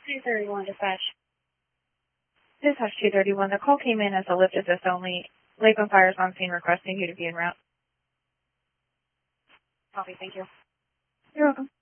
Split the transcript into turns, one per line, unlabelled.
231 dispatch.
Dispatch 231, the call came in as a lift assist only. Lakeland Fire's on scene requesting you to be en route.
Copy, thank you.
You're welcome.